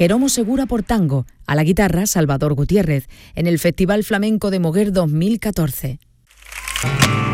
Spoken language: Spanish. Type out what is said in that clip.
Jeromo Segura por tango, a la guitarra Salvador Gutiérrez, en el Festival Flamenco de Moguer 2014.